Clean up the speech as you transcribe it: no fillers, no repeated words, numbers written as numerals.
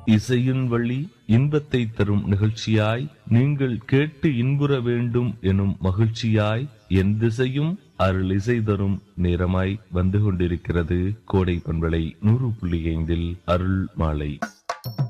இசையின் வழி இன்பத்தை தரும் நிகழ்ச்சியாய், நீங்கள் கேட்டு இன்புற வேண்டும் எனும் மகிழ்ச்சியாய், என் திசையும் அருள் இசை தரும் நேரமாய் வந்து கொண்டிருக்கிறது கோடை பண்பலை 100.5 அருள் மாலை.